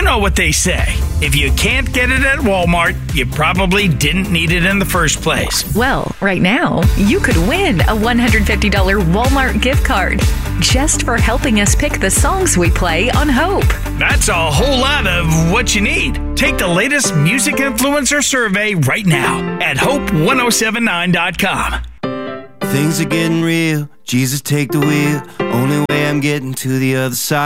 know what they say. If you can't get it at Walmart, you probably didn't need it in the first place. Well, right now, you could win a $150 Walmart gift card just for helping us pick the songs we play on Hope. That's a whole lot of what you need. Take the latest music influencer survey right now at hope1079.com. Things are getting real. Jesus, take the wheel. Only way I'm getting to the other side.